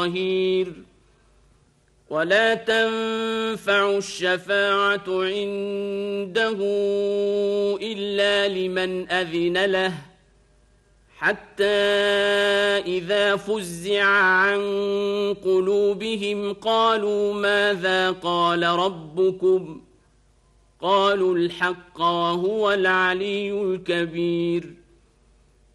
ظهير ولا تنفع الشفاعة عنده إلا لمن أذن له حتى إذا فزع عن قلوبهم قالوا ماذا قال ربكم قالوا الحق وهو العلي الكبير